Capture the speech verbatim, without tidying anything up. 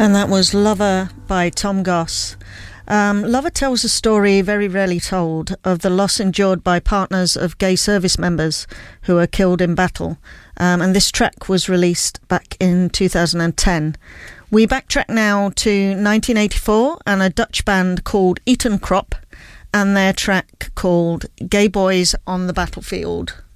And that was Lover by Tom Goss. Um, Lover tells a story very rarely told of the loss endured by partners of gay service members who were killed in battle. Um, and this track was released back in two thousand ten. We backtrack now to nineteen eighty-four and a Dutch band called Eton Crop and their track called Gay Boys on the Battlefield.